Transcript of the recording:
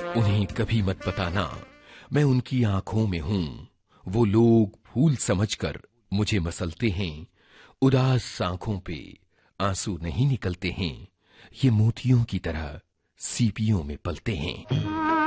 उन्हें कभी मत बताना मैं उनकी आंखों में हूं। वो लोग फूल समझकर मुझे मसलते हैं, उदास आंखों पे आंसू नहीं निकलते हैं, ये मोतियों की तरह सीपियों में पलते हैं।